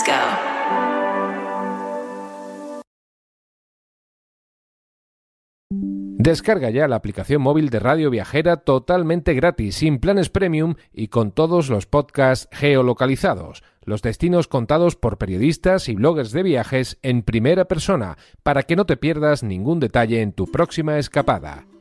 go. Descarga ya la aplicación móvil de Radio Viajera totalmente gratis, sin planes premium y con todos los podcasts geolocalizados, los destinos contados por periodistas y bloggers de viajes en primera persona, para que no te pierdas ningún detalle en tu próxima escapada.